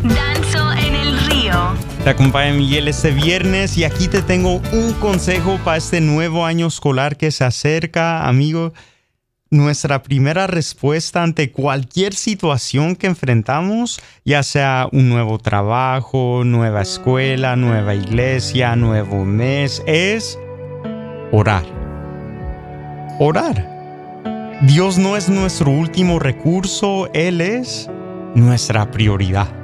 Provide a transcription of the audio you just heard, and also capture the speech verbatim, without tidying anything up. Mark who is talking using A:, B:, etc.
A: Danzo en el río.
B: Te acompaña Miguel este viernes y aquí te tengo un consejo para este nuevo año escolar que se acerca, amigo. Nuestra primera respuesta ante cualquier situación que enfrentamos, ya sea un nuevo trabajo, nueva escuela, nueva iglesia, nuevo mes, es orar. Orar. Dios no es nuestro último recurso, Él es nuestra prioridad.